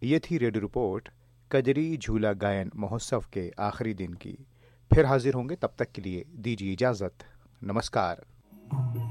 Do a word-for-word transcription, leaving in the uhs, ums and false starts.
ये थी radio report Kajri झूला गायन महोत्सव के आखिरी दिन की। फिर हाजिर होंगे, तब तक के लिए दीजिए इजाजत। नमस्कार।